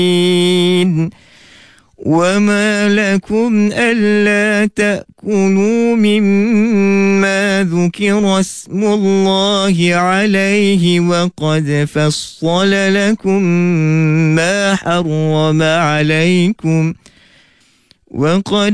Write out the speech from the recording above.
وما لكم ألا تأكلوا مما ذكر اسم الله عليه وقد فصل لكم ما حرم عليكم وقد